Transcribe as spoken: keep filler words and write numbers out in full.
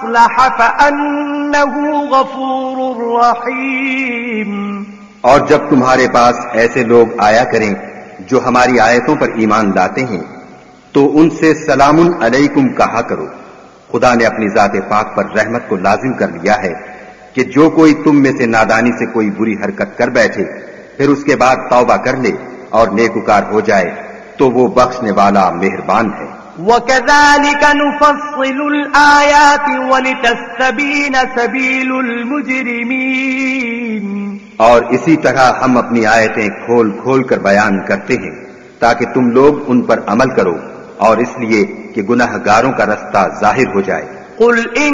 असलह फअन्नहु गफूरुर रहीम। और जब तुम्हारे पास ऐसे लोग आया करें जो हमारी आयतों पर ईमान लाते हैं तो उनसे सलामुन अलैकुम कहा करो। खुदा ने अपनी जाते पाक पर रहमत को लाजिम कर लिया है कि जो कोई तुम में से नादानी से कोई बुरी हरकत कर बैठे फिर उसके बाद तौबा कर ले और नेकुकार हो जाए तो वो बख्शने वाला मेहरबान है। वकज़ालिक नुफ़स्सिलुल आयाति वलितस्तबीन सबीलुल मुजरिमीन। और इसी तरह हम अपनी आयतें खोल खोल कर बयान करते हैं ताकि तुम लोग उन पर अमल करो और इसलिए कि गुनाहगारों का रास्ता जाहिर हो जाए। कुल